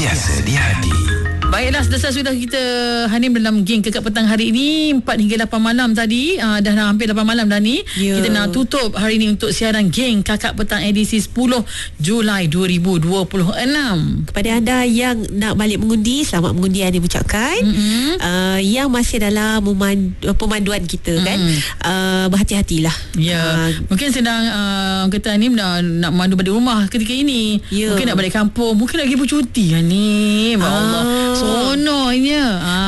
sentiasa di hati. Baiklah, sudah kita Hanim dalam geng Kakak Petang hari ini 4 hingga 8 malam tadi. Dah hampir 8 malam dah ni. Kita nak tutup hari ini untuk siaran geng Kakak Petang edisi 10 Julai 2026. Kepada anda yang nak balik mengundi, selamat mengundi yang diucapkan. Yang masih dalam pemanduan kita kan, berhati-hatilah. Mungkin sedang kata Hanim nak memandu balik rumah ketika ini. Mungkin nak balik kampung, mungkin lagi bercuti Hanim. Allah, sononya.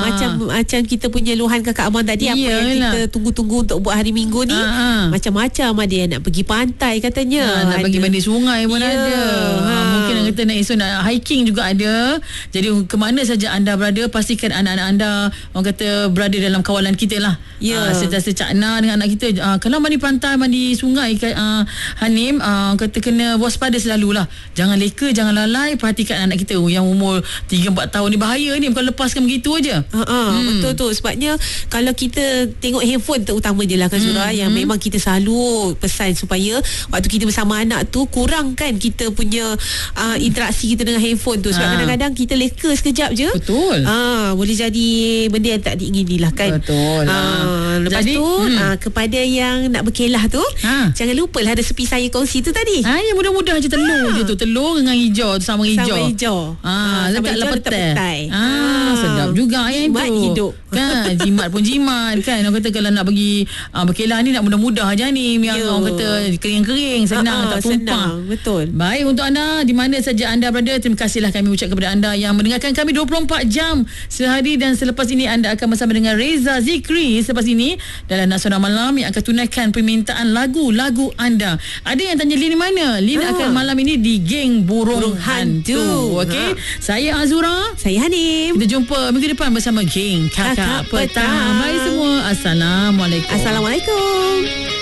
Macam kita punya luahan kakak abang tadi. Apa yang kita tunggu-tunggu untuk buat hari Minggu ni, macam-macam. Ada yang nak pergi pantai katanya, nak pergi mandi sungai pun ada. Mungkin yang kata nak esok nak hiking juga ada. Jadi ke mana saja anda berada, pastikan anak-anak anda orang kata berada dalam kawalan kita lah. Sentiasa cakna dengan anak kita. Kalau mandi pantai, mandi sungai Hanim, kata kena waspada selalulah. Jangan leka, jangan lalai. Perhatikan anak kita yang umur 3-4 tahun ni. Bahaya ni, bukan lepaskan begitu aja. Betul tu. Sebabnya kalau kita tengok handphone terutama je lah kan Surah, yang memang kita selalu pesan supaya waktu kita bersama anak tu kurangkan kita punya interaksi kita dengan handphone tu. Sebab kadang-kadang kita leka sekejap je. Betul. Boleh jadi benda yang tak diingini lah kan. Betul. Lepas jadi, tu kepada yang nak berkelah tu, jangan lupalah resepi saya kongsi tu tadi. Yang mudah-mudah je, telur je tu. Telur dengan hijau tu, sama hijau. Sama hijau. Letaklah petai. Sedap juga yang jimat tu. Hidup kan. Jimat pun jimat kan. Orang kata kalau nak pergi berkelah ni nak mudah-mudah je ni. Yang orang kata kering-kering, senang, tak tumpah. Betul. Baik, untuk anda di mana saja anda berada, terima kasihlah kami ucap kepada anda yang mendengarkan kami 24 jam sehari. Dan selepas ini anda akan bersama dengan Reza Zikri selepas ini dalam Nasional Malam yang akan tunaikan permintaan lagu-lagu anda. Ada yang tanya Lin mana? Lin akan malam ini di geng Burung Hantu. Okey. Saya Azura, saya Hanim. Kita jumpa minggu depan bersama geng Kakak Petang. Bye semua. Assalamualaikum. Assalamualaikum.